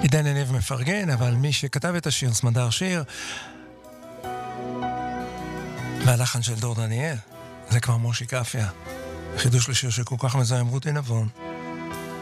עידן יניב מפרגן, אבל מי שכתב את השיר, סמדר שיר, והלחן של דור דניאל, זה כבר מושיק אפיה. חידוש לשיר שכל כך מזוהה עם רותי נבון.